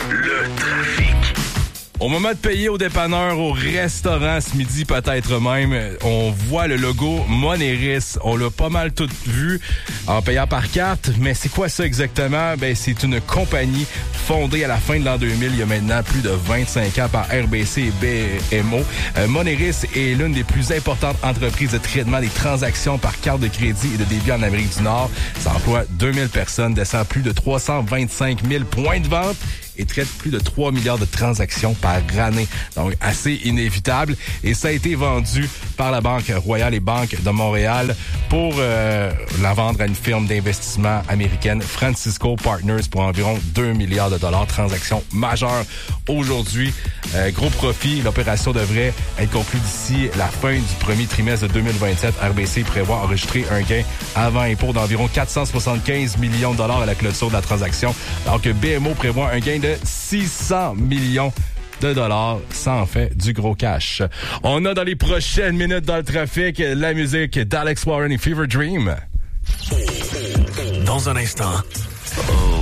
Le trafic. Au moment de payer au dépanneur, au restaurant ce midi peut-être même, on voit le logo Moneris. On l'a pas mal tout vu en payant par carte, mais c'est quoi ça exactement? Ben, c'est une compagnie fondée à la fin de l'an 2000, il y a maintenant plus de 25 ans par RBC et BMO. Moneris est l'une des plus importantes entreprises de traitement des transactions par carte de crédit et de débit en Amérique du Nord. Ça emploie 2000 personnes, descend plus de 325 000 points de vente et traite plus de 3 milliards de transactions par année. Donc, assez inévitable. Et ça a été vendu par la Banque Royale et Banque de Montréal pour la vendre à une firme d'investissement américaine, Francisco Partners, pour environ 2 milliards de dollars. Transaction majeure aujourd'hui. Gros profit. L'opération devrait être conclue d'ici la fin du premier trimestre de 2027. RBC prévoit enregistrer un gain avant impôt d'environ 475 millions de dollars à la clôture de la transaction, alors que BMO prévoit un gain de 600 millions de dollars. Ça en fait du gros cash. On a dans les prochaines minutes dans le trafic la musique d'Alex Warren et Fever Dream. Dans un instant...